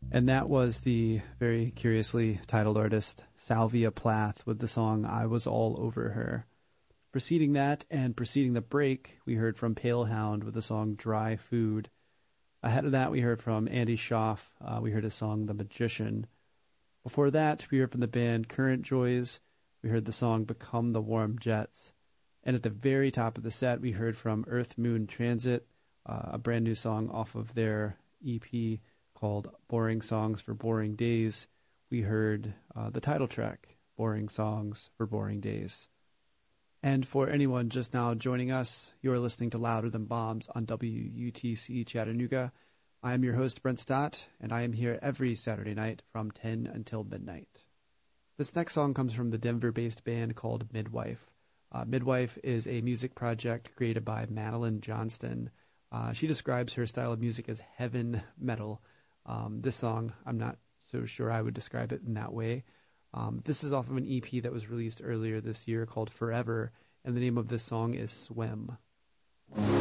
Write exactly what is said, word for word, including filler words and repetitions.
And that was the very curiously titled artist Salvia Plath with the song I Was All Over Her. Preceding that and preceding the break, we heard from Palehound with the song Dry Food. Ahead of that, we heard from Andy Schaaf. Uh, we heard his song The Magician. Before that, we heard from the band Current Joys. We heard the song Become the Warm Jets. And at the very top of the set, we heard from Earth Moon Transit, uh, a brand new song off of their E P called Boring Songs for Boring Days. We heard uh, the title track, Boring Songs for Boring Days. And for anyone just now joining us, you're listening to Louder Than Bombs on W U T C Chattanooga. I am your host, Brent Stott, and I am here every Saturday night from ten until midnight. This next song comes from the Denver-based band called Midwife. Uh, Midwife is a music project created by Madeline Johnston. Uh, she describes her style of music as heaven metal. Um, this song, I'm not so sure I would describe it in that way. Um, this is off of an E P that was released earlier this year called Forever, and the name of this song is Swim.